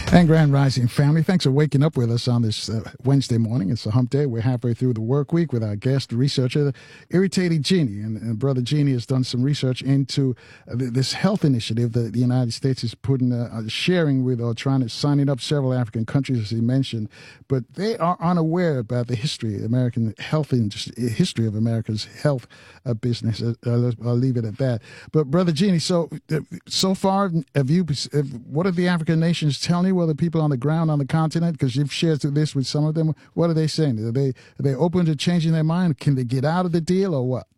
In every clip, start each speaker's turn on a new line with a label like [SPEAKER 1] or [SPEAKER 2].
[SPEAKER 1] And Grand Rising family, thanks for waking up with us on this Wednesday morning. It's a hump day. We're halfway through the work week with our guest researcher, Irritating Jeannie. And Brother Jeannie has done some research into this health initiative that the United States is sharing with or signing up several African countries, as he mentioned. But they are unaware about the history, American health industry, history of America's health business. I'll leave it at that. But Brother Jeannie, so far, what are the African nations telling you? Well, the people on the ground on the continent, because you've shared this with some of them, what are they saying? Are they open to changing their mind? Can they get out of the deal or what?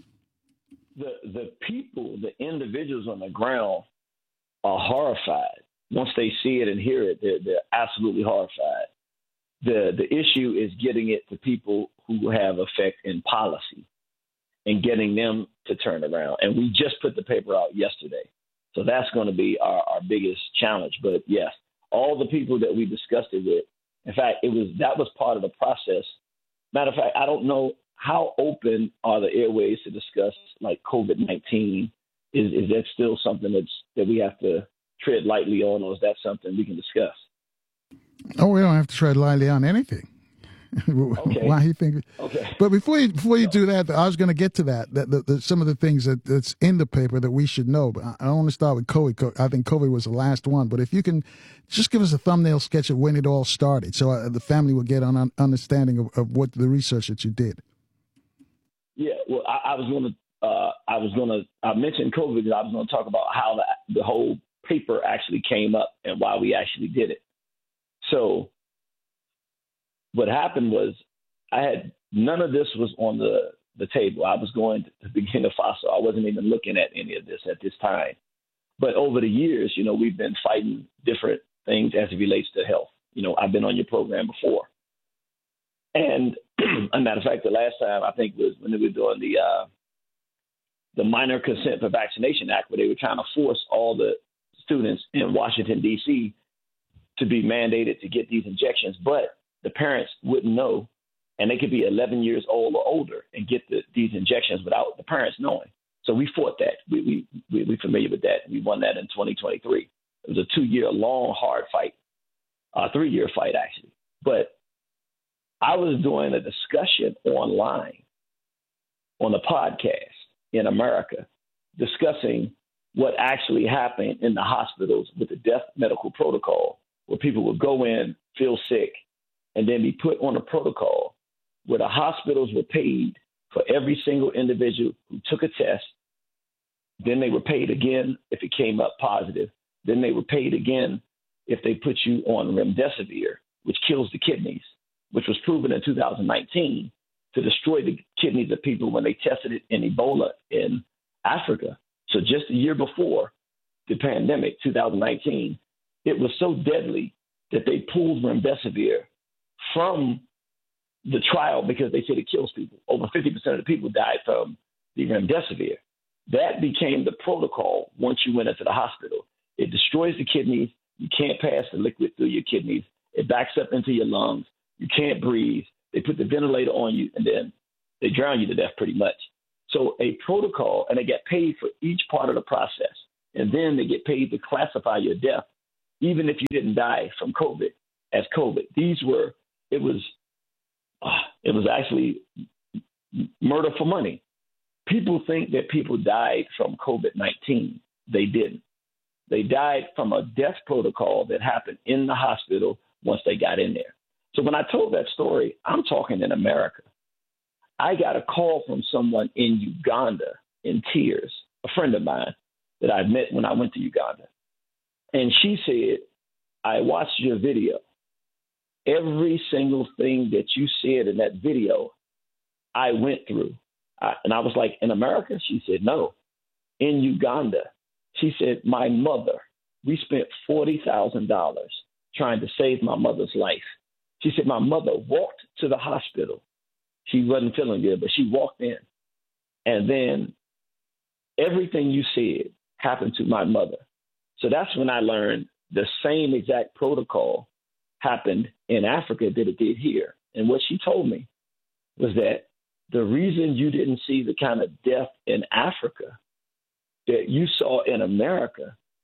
[SPEAKER 2] The people, the individuals on the ground are horrified. Once they see it and hear it, they're absolutely horrified. The issue is getting it to people who have effect in policy and getting them to turn around. And we just put the paper out yesterday. So that's going to be our biggest challenge. But yes, all the people that we discussed it with, in fact, that was part of the process. Matter of fact, I don't know how open are the airways to discuss like COVID-19. Is that still something that we have to tread lightly on, or is that something we can discuss?
[SPEAKER 1] Oh, we don't have to tread lightly on anything.
[SPEAKER 2] Okay.
[SPEAKER 1] Why you think?
[SPEAKER 2] Okay.
[SPEAKER 1] But before you do that, I was going to get to that. Some of the things that's in the paper that we should know. But I want to start with COVID. I think COVID was the last one. But if you can just give us a thumbnail sketch of when it all started, so the family will get an understanding of what the research that you did.
[SPEAKER 2] Yeah. Well, I mentioned COVID because I was going to talk about how the whole paper actually came up and why we actually did it. So what happened was none of this was on the table. I was going to Burkina Faso. I wasn't even looking at any of this at this time. But over the years, we've been fighting different things as it relates to health. I've been on your program before. And a matter of fact, the last time I think was when they were doing the Minor Consent for Vaccination Act, where they were trying to force all the students in Washington, D.C. to be mandated to get these injections. But the parents wouldn't know, and they could be 11 years old or older and get these injections without the parents knowing. So we fought that. We're familiar with that. We won that in 2023. It was a 2-year long, hard fight, 3-year fight, actually. But I was doing a discussion online on a podcast in America discussing what actually happened in the hospitals with the death medical protocol, where people would go in, feel sick, and then be put on a protocol where the hospitals were paid for every single individual who took a test. Then they were paid again if it came up positive. Then they were paid again if they put you on remdesivir, which kills the kidneys, which was proven in 2019 to destroy the kidneys of people when they tested it in Ebola in Africa. So just a year before the pandemic, 2019, it was so deadly that they pulled remdesivir from the trial because they said it kills people. Over 50% of the people died from the remdesivir. That became the protocol once you went into the hospital. It destroys the kidneys. You can't pass the liquid through your kidneys. It backs up into your lungs. You can't breathe. They put the ventilator on you, and then they drown you to death pretty much. So a protocol, and they get paid for each part of the process. And then they get paid to classify your death, even if you didn't die from COVID, as COVID. It was actually murder for money. People think that people died from COVID-19. They didn't. They died from a death protocol that happened in the hospital once they got in there. So when I told that story, I'm talking in America. I got a call from someone in Uganda in tears, a friend of mine that I met when I went to Uganda. And she said, I watched your video. Every single thing that you said in that video, I went through. And I was like, in America? She said, no. In Uganda. She said, my mother, we spent $40,000 trying to save my mother's life. She said, my mother walked to the hospital. She wasn't feeling good, but she walked in. And then everything you said happened to my mother. So that's when I learned the same exact protocol happened in Africa that it did here. And what she told me was that the reason you didn't see the kind of death in Africa that you saw in America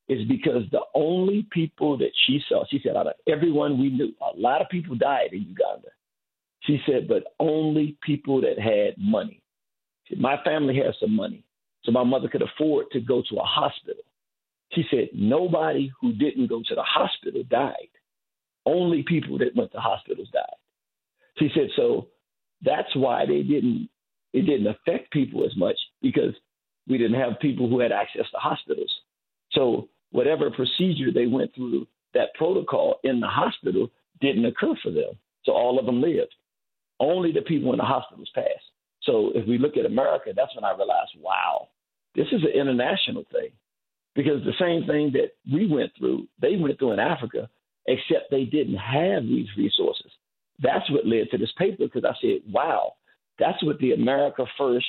[SPEAKER 2] is because the only people that she saw, she said, out of everyone we knew, a lot of people died in Uganda. She said, but only people that had money. She said, my family has some money, so my mother could afford to go to a hospital. She said, nobody who didn't go to the hospital died. Only people that went to hospitals died. She said, so that's why it didn't affect people as much, because we didn't have people who had access to hospitals. So whatever procedure they went through, that protocol in the hospital didn't occur for them. So all of them lived. Only the people in the hospitals passed. So if we look at America, that's when I realized, wow, this is an international thing. Because the same thing that we went through, they went through in Africa, except they didn't have these resources. That's what led to this paper, because I said, wow, that's what the America First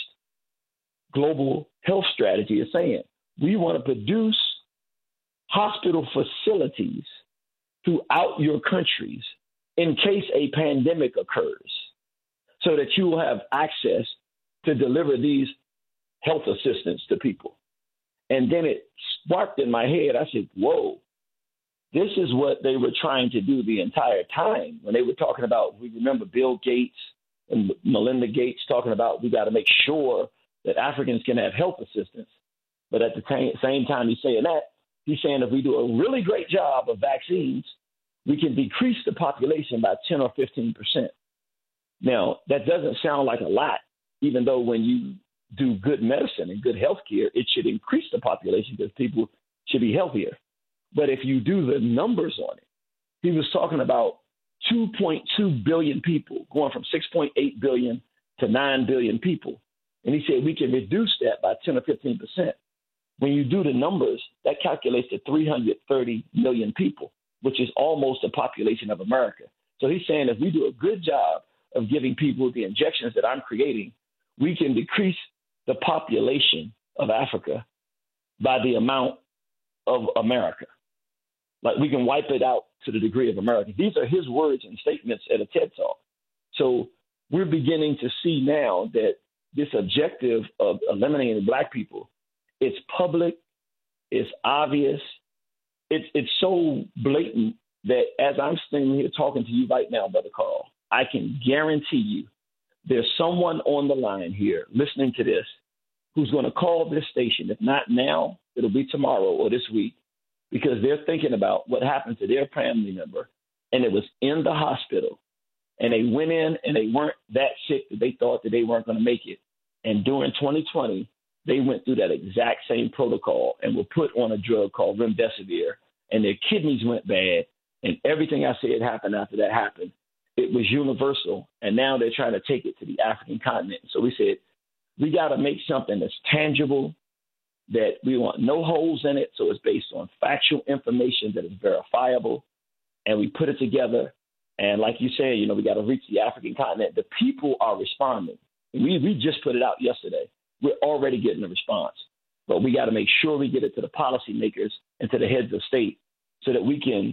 [SPEAKER 2] global health strategy is saying. We want to produce hospital facilities throughout your countries in case a pandemic occurs, so that you will have access to deliver these health assistance to people. And then it sparked in my head. I said, whoa, this is what they were trying to do the entire time when they were talking about, we remember Bill Gates and Melinda Gates talking about, we got to make sure that Africans can have health assistance. But at the same time he's saying that, he's saying if we do a really great job of vaccines, we can decrease the population by 10 or 15%. Now, that doesn't sound like a lot, even though when you do good medicine and good health care, it should increase the population because people should be healthier. But if you do the numbers on it, he was talking about 2.2 billion people going from 6.8 billion to 9 billion people. And he said we can reduce that by 10 or 15%. When you do the numbers, that calculates to 330 million people, which is almost the population of America. So he's saying if we do a good job of giving people the injections that I'm creating, we can decrease the population of Africa by the amount of America. Like we can wipe it out to the degree of America. These are his words and statements at a TED Talk. So we're beginning to see now that this objective of eliminating Black people, it's public, it's obvious, it's so blatant that as I'm standing here talking to you right now, Brother Carl, I can guarantee you there's someone on the line here listening to this who's going to call this station. If not now, it'll be tomorrow or this week, because they're thinking about what happened to their family member, and it was in the hospital, and they went in and they weren't that sick that they thought that they weren't going to make it. And during 2020, they went through that exact same protocol and were put on a drug called remdesivir, and their kidneys went bad, and everything I said happened after that happened. It was universal, and now they're trying to take it to the African continent. So we said, we got to make something that's tangible, that we want no holes in it, so it's based on factual information that is verifiable, and we put it together. And like you said, we got to reach the African continent. The people are responding. We just put it out yesterday. We're already getting a response, but we got to make sure we get it to the policymakers and to the heads of state so that we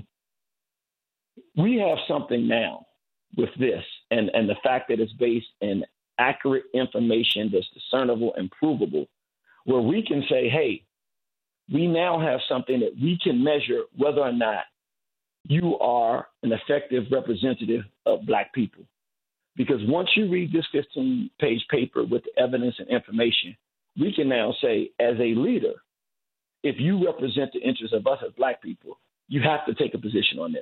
[SPEAKER 2] have something now with this, and the fact that it's based in accurate information that's discernible and provable, where we can say, hey, we now have something that we can measure whether or not you are an effective representative of Black people. Because once you read this 15-page paper with the evidence and information, we can now say, as a leader, if you represent the interests of us as Black people, you have to take a position on this.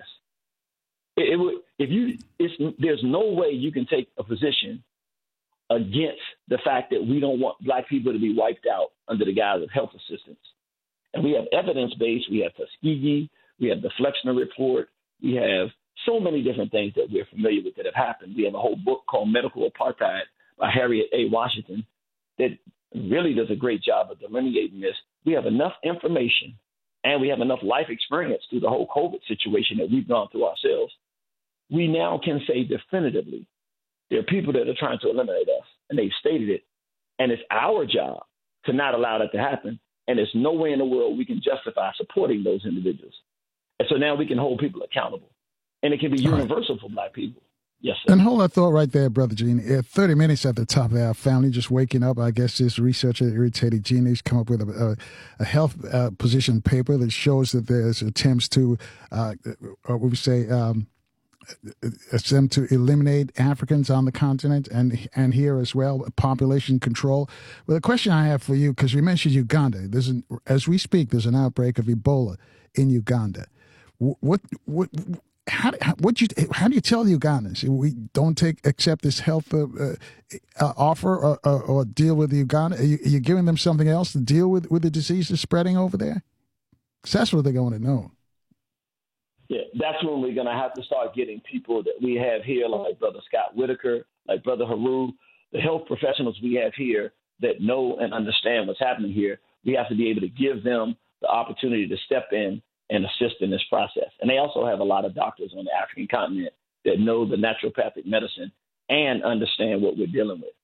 [SPEAKER 2] There's no way you can take a position against the fact that we don't want Black people to be wiped out under the guise of health assistance. And we have evidence-based. We have Tuskegee. We have the Flexner Report. We have so many different things that we're familiar with that have happened. We have a whole book called Medical Apartheid by Harriet A. Washington that really does a great job of delineating this. We have enough information, and we have enough life experience through the whole COVID situation that we've gone through ourselves. We now can say definitively there are people that are trying to eliminate us, and they've stated it, and it's our job to not allow that to happen, and there's no way in the world we can justify supporting those individuals. And so now we can hold people accountable, and it can be universal for Black people. Yes, sir.
[SPEAKER 1] And hold that thought right there, Brother Gene. 30 minutes at the top of our family, just waking up. I guess this researcher, Irritated Genius, come up with a health position paper that shows that there's attempts to, what we say, attempt to eliminate Africans on the continent and here as well, population control. Well, the question I have for you, because you mentioned Uganda, as we speak, there's an outbreak of Ebola in Uganda. How do you tell the Ugandans we don't accept this health offer or deal with Uganda? Are you giving them something else to deal with the disease that's spreading over there? Because that's what they're going to know.
[SPEAKER 2] Yeah, that's when we're going to have to start getting people that we have here, like Brother Scott Whitaker, like Brother Haru, the health professionals we have here that know and understand what's happening here. We have to be able to give them the opportunity to step in and assist in this process. And they also have a lot of doctors on the African continent that know the naturopathic medicine and understand what we're dealing with.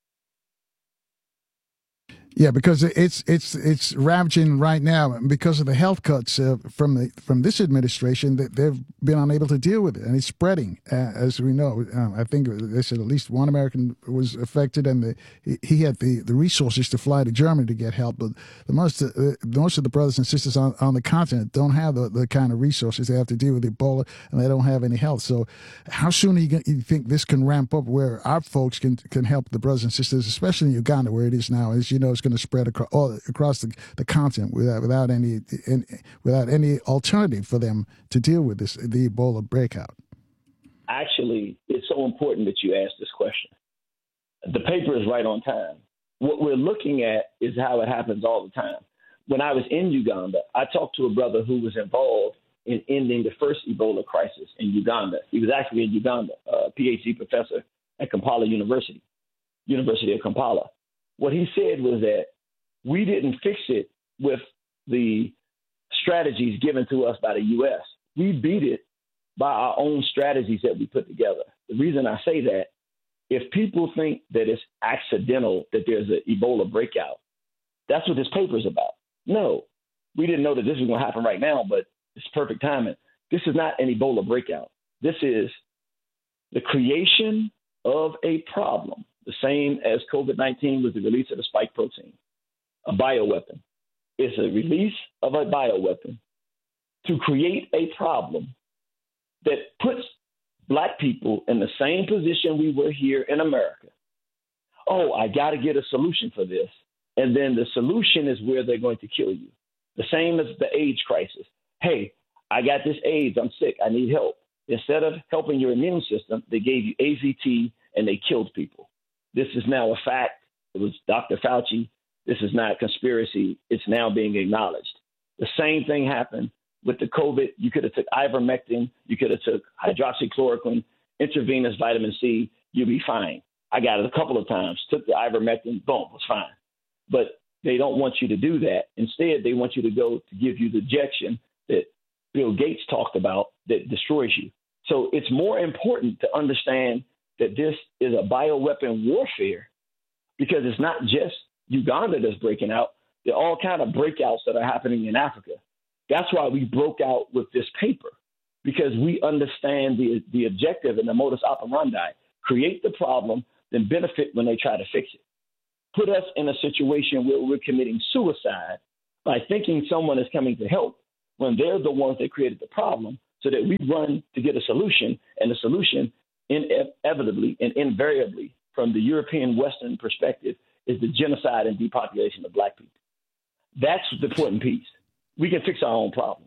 [SPEAKER 1] Yeah, because it's ravaging right now because of the health cuts from this administration that they've been unable to deal with it, and it's spreading as we know. I think they said at least one American was affected, and he had the resources to fly to Germany to get help. But most of the brothers and sisters on the continent don't have the kind of resources. They have to deal with Ebola, and they don't have any health. So, how soon you think this can ramp up where our folks can help the brothers and sisters, especially in Uganda, where it is now? As you know, it's going to spread across the continent without any alternative for them to deal with the Ebola breakout.
[SPEAKER 2] Actually, it's so important that you ask this question. The paper is right on time. What we're looking at is how it happens all the time. When I was in Uganda, I talked to a brother who was involved in ending the first Ebola crisis in Uganda. He was actually in Uganda, a PhD professor at Kampala University of Kampala. What he said was that we didn't fix it with the strategies given to us by the U.S. We beat it by our own strategies that we put together. The reason I say that, if people think that it's accidental that there's an Ebola breakout, that's what this paper is about. No, we didn't know that this was going to happen right now, but it's perfect timing. This is not an Ebola breakout. This is the creation of a problem, the same as COVID-19 was the release of the spike protein, a bioweapon. It's a release of a bioweapon to create a problem that puts Black people in the same position we were here in America. Oh, I got to get a solution for this. And then the solution is where they're going to kill you. The same as the AIDS crisis. Hey, I got this AIDS. I'm sick. I need help. Instead of helping your immune system, they gave you AZT and they killed people. This is now a fact. It was Dr. Fauci. This is not a conspiracy. It's now being acknowledged. The same thing happened with the COVID. You could have took ivermectin. You could have took hydroxychloroquine, intravenous vitamin C. You'll be fine. I got it a couple of times. Took the ivermectin. Boom, was fine. But they don't want you to do that. Instead, they want you to go to give you the injection that Bill Gates talked about that destroys you. So it's more important to understand that this is a bioweapon warfare, because it's not just Uganda that's breaking out. There are all kinds of breakouts that are happening in Africa. That's why we broke out with this paper, because we understand the objective and the modus operandi. Create the problem, then benefit when they try to fix it. Put us in a situation where we're committing suicide by thinking someone is coming to help when they're the ones that created the problem, so that we run to get a solution, and the solution inevitably and invariably from the European Western perspective is the genocide and depopulation of Black people. That's the important piece. We can fix our own problems.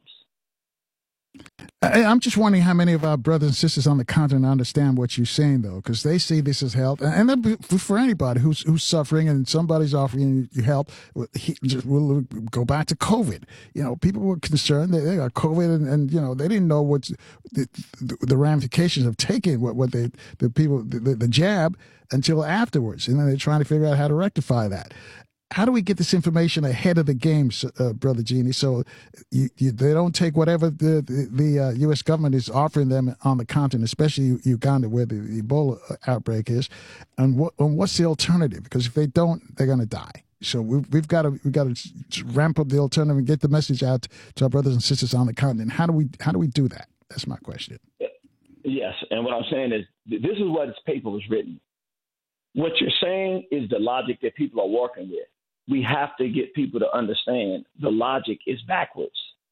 [SPEAKER 1] I'm just wondering how many of our brothers and sisters on the continent understand what you're saying, though, because they see this as health. And then for anybody who's suffering and somebody's offering you help, we'll go back to COVID. You know, people were concerned that they got COVID, and you know, they didn't know what the ramifications of taking the jab until afterwards, and then they're trying to figure out how to rectify that. How do we get this information ahead of the game, Brother Genie, so they don't take whatever the U.S. government is offering them on the continent, especially Uganda, where the Ebola outbreak is, and what's the alternative? Because if they don't, they're going to die. So we've got to ramp up the alternative and get the message out to our brothers and sisters on the continent. How do we do that? That's my question.
[SPEAKER 2] Yes, and what I'm saying is this is what this paper was written. What you're saying is the logic that people are working with. We have to get people to understand the logic is backwards.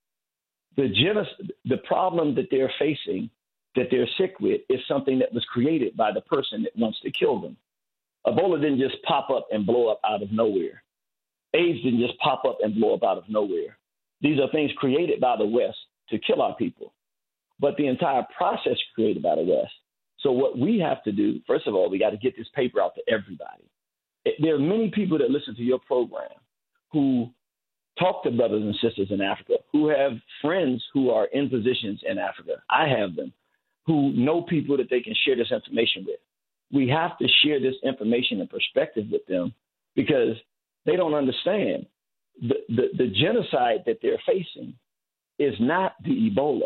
[SPEAKER 2] The problem that they're facing, that they're sick with, is something that was created by the person that wants to kill them. Ebola didn't just pop up and blow up out of nowhere. AIDS didn't just pop up and blow up out of nowhere. These are things created by the West to kill our people. But the entire process created by the West. So what we have to do, first of all, we got to get this paper out to everybody. There are many people that listen to your program who talk to brothers and sisters in Africa, who have friends who are in positions in Africa. I have them, who know people that they can share this information with. We have to share this information and perspective with them because they don't understand. The genocide that they're facing is not the Ebola.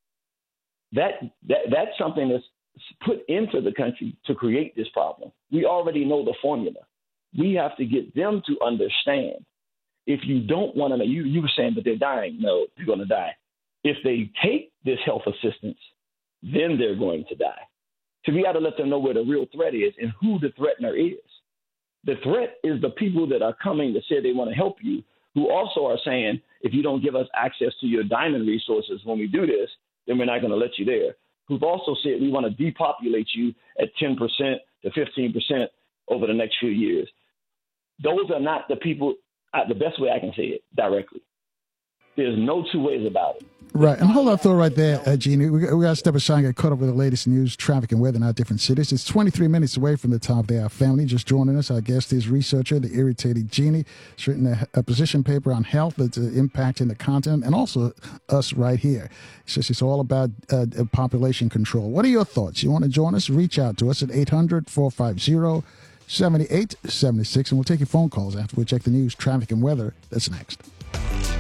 [SPEAKER 2] That's something that's put into the country to create this problem. We already know the formula. We have to get them to understand. If you don't want to know, you were saying, but they're dying. No, they're going to die. If they take this health assistance, then they're going to die. So we got to let them know where the real threat is and who the threatener is. The threat is the people that are coming to say they want to help you, who also are saying, if you don't give us access to your diamond resources when we do this, then we're not going to let you there. Who've also said we want to depopulate you at 10% to 15% over the next few years. Those are not the people, the best way I can say it directly. There's no two ways about it.
[SPEAKER 1] Right. And hold that thought right there, Jeannie. We got to step aside and get caught up with the latest news, traffic, and weather in our different cities. It's 23 minutes away from the top of the hour. Family just joining us. Our guest is researcher, the Irritated Jeannie. She's written a position paper on health that's impacting the continent and also us right here. It's all about population control. What are your thoughts? You want to join us? Reach out to us at 800-450-7876, and we'll take your phone calls after we check the news, traffic, and weather. That's next.